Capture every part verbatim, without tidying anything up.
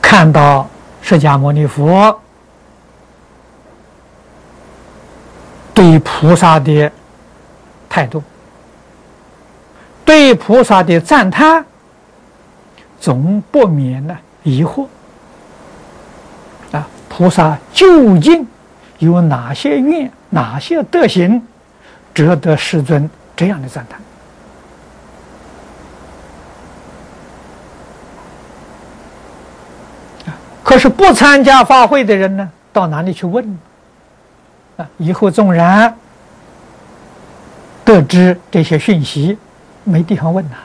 看到释迦牟尼佛对菩萨的态度，对菩萨的赞叹，总不免呢疑惑啊，菩萨究竟有哪些愿、哪些德行，值得世尊这样的赞叹？啊，可是不参加法会的人呢，到哪里去问呢？啊，以后纵然得知这些讯息，没地方问呐。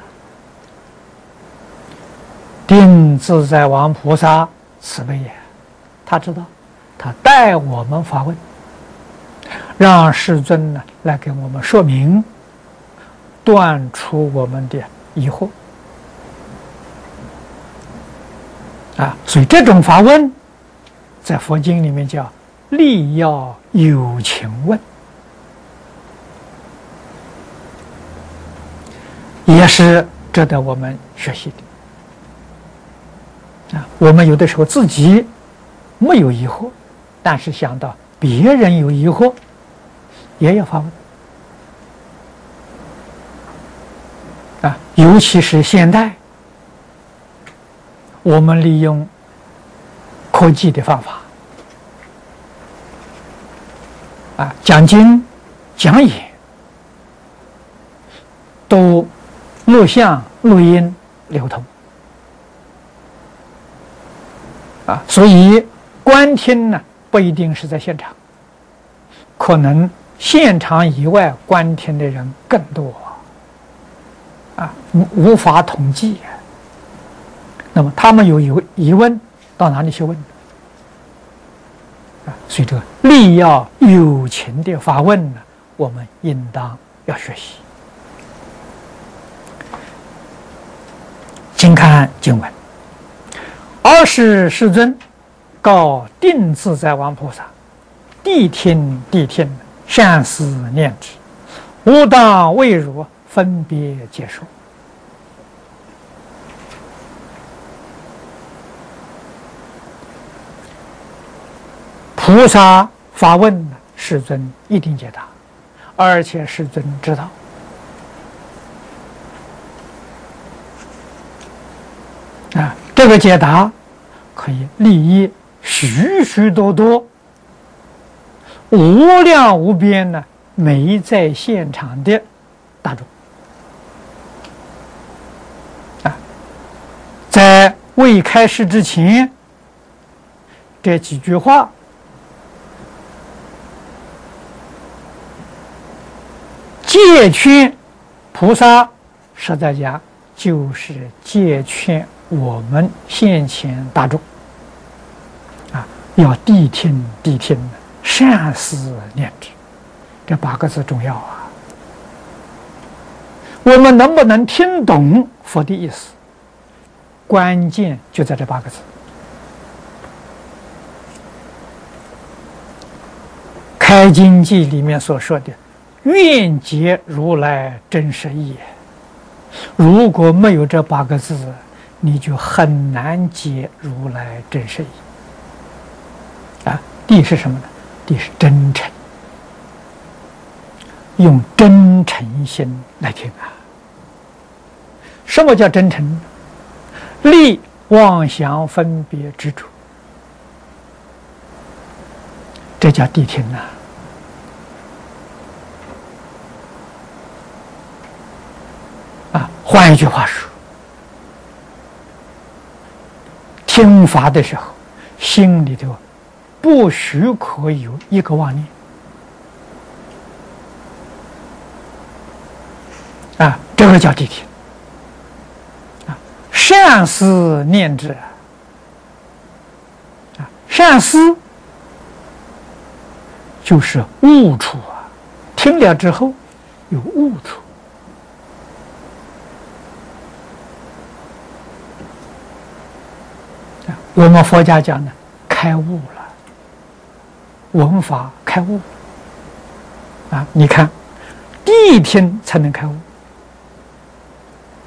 定自在王菩萨慈悲也，他知道，他代我们发问，让世尊呢来给我们说明，断除我们的疑惑。啊，所以这种发问，在佛经里面叫力要有情问，也是值得我们学习的。啊，我们有的时候自己没有疑惑，但是想到别人有疑惑，也要发问。啊，尤其是现代，我们利用科技的方法，啊，讲经、讲演，都录像、录音流通。啊，所以观听呢不一定是在现场，可能现场以外观听的人更多，啊，无法统计。那么他们有有疑问，到哪里去问？啊，所以这个力要有情的发问呢，我们应当要学习。请看经文。尔时世尊告定自在王菩萨：谛听，谛听，善思念之，吾当为汝分别解说。菩萨发问，世尊一定解答，而且世尊知道。啊，这个解答可以利益许许多多、无量无边呢没在现场的大众。啊，在未开示之前，这几句话戒劝菩萨，实在讲就是戒劝我们现前大众啊，要谛听，谛听，善思念之，这八个字重要啊。我们能不能听懂佛的意思，关键就在这八个字。开经记里面所说的愿解如来真实义，如果没有这八个字，你就很难解如来真实义。啊，谛是什么呢？谛是真诚，用真诚心来听啊。什么叫真诚？立妄想分别执着，这叫谛听啊。啊，换一句话说，听法的时候，心里头不许可有一个妄念啊，这个叫谛听啊。善思念之啊，善思就是悟处啊，听了之后有悟处。我们佛家讲呢，开悟了，闻法开悟啊！你看，谛听才能开悟。